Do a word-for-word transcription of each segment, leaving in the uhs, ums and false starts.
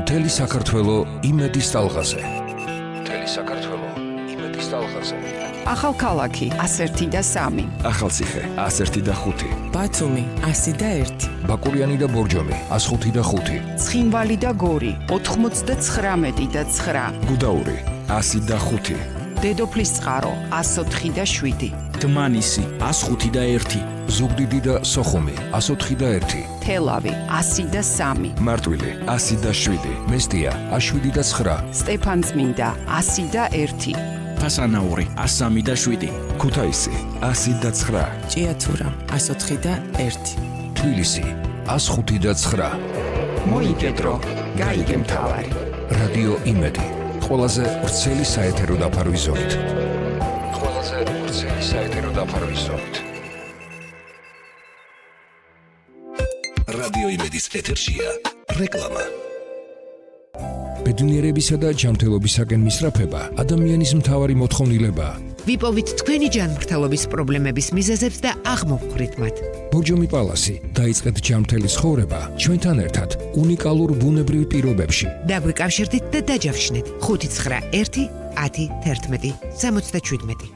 მთელი საქართველო იმედის ტალღაზე. მთელი საქართველო იმედის ტალღაზე. ახალქალაქი ასერთი და სამი. ახალციხე ასერთი და ხუთი. ბათუმი ასი და ერთი. ბაკურიანი და ბორჯომი ასხუთი და ხუთი. ცხინვალი და გორი ოთხმოცდაცხრამეტი და ცხრა. გუდაური ასი და ხუთი. დედოფლის წყარო ასოთხი და შვიდი. დმანისი ასხუთი და ერთი. ზუგდიდი და სოხუმი ასოთხი და ერთი. თელავი ასი და სამი. მარტვილი ასი და შვიდი. მესტია აშვიდი და ცხრა. სტეფანწმინდა ასი და ერთი. ფასანაური ასამი და შვიდი. ქუთაისი ასი და ცხრა. ჭიათურა ასოთხი და ერთი. თბილისი ასხუთი და ცხრა. მოიგედრო გაიგე მთავარი. რადიო იმედი ყველაზე ვრცელი საეთერო დაფარვის ზოლით. ყველაზე ვრცელი საეთერო დაფარვის ზოლით. რადიო იმედის ეთერშია რეკლამა. ბედნიერებისა და ჯანმრთელობისაკენ მისწრაფება ადამიანის მთავარი მოთხოვნილებაა. ვიპოვით თქვენი ჯანმრთელობის პრობლემების მიზეზებს და აღმოვხვრით მათ. ბორჯომი პალასი დაიწყეთ ჯანმრთელი ცხოვრება ჩვენთან ერთად უნიკალურ ბუნებრივ პირობებში. დაგვიკავშირდით და დაჯავშნეთ ხუთი ცხრა ერთი ათი თერთმეტი სამოცდაშვიდმეტი.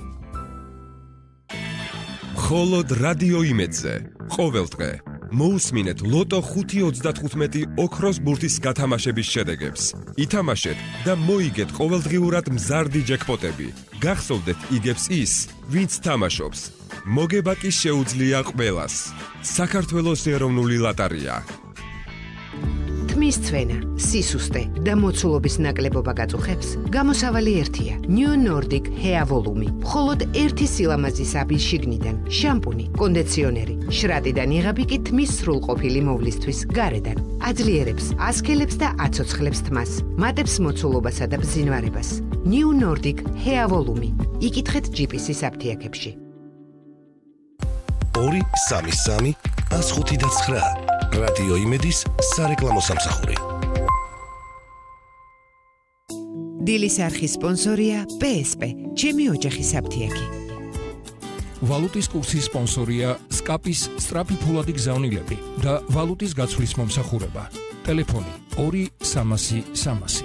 მხოლოდ რადიო იმედზე ყოველ დღე მოусმინეთ ლოტო ხუთი ოცდათხუთმეტი ოქროს ბურთის გათამაშების შედეგებს. ითამაშეთ და მოიგეთ ყოველდღიურად მზარდი ჯეკპოტები. გახსოვდეთ იგებს ის, ვინც თამაშობს. მოგება კი შეუძლია ყველას. საქართველოს ეროვნული ლოტარია. თმის ცვენა, სისუსტე და მოცულობის ნაკლებობა გაწუხებს? გამოსავალი ერთია. New Nordic Hair Volume. მხოლოდ ერთი სილამაზის აბის შიგნიდან შამპუნი, კონდიციონერი, შრატიდან იღები კი თმის სრულყოფილი მოვლისთვის გარედან. აძლიერებს, ასქელებს და აცოცხლებს თმას. მატებს მოცულობასა და ბზინვარებას. New Nordic Hair Volume. იკითხეთ ჯიპისის აფთიაქებში. ორი სამი სამი ასხუთი და ცხრა. რადიო იმედის სარეკლამო სამსახური. დილის არხის სპონსორია პე ეს პე, ჩემი ოჯახის აფთიაქი. ვალუტის კურსის სპონსორია სკაპის სწრაფი ფულადი გზავნილები და ვალუტის გაცვლის მომსახურება. ტელეფონი ორი სამასი სამასი.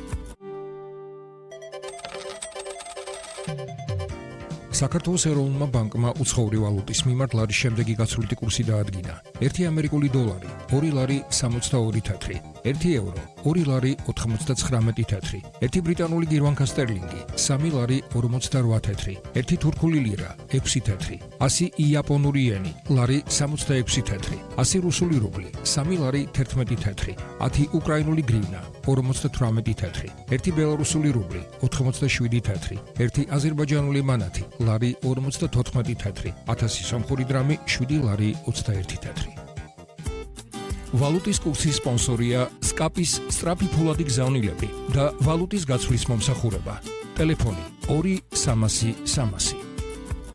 საქართველოს ეროვნულმა ბანკმა უცხოური ვალუტის მიმართ ლარის შემდეგი გაცვლითი კურსი დაადგინა. ერთი ამერიკული დოლარი ორი ლარი სამოცდაორი თეთრი, ერთი ევრო ორი ლარი ოთხმოცდაცხრამეტი თეთრი, ერთი ბრიტანული გირვანკა სტერლინგი სამი ლარი ორმოცდარვა თეთრი, ერთი თურქული ლირა ექვსი თეთრი, ასი იაპონური იენი ლარი სამოცდაექვსი თეთრი, ასი რუსული რუბლი სამი ლარი თერთმეტი თეთრი, ათი უკრაინული გრივნა ორმოცდათვრამეტი თეთრი, ერთი ბელარუსული რუბლი ოთხმოცდაშვიდი თეთრი, ერთი აზერბაიჯანული მანათი ლარი ორმოცდათოთხმეტი თეთრი, ათასი სომხური დრამი შვიდი ლარი ოცდაერთი თეთრი. ვალუტის კურსის სპონსორია სკაპის სწრაფი ფულადი გზავნილები და ვალუტის გაცვლის მომსახურება. ტელეფონი ორი სამასი სამასი.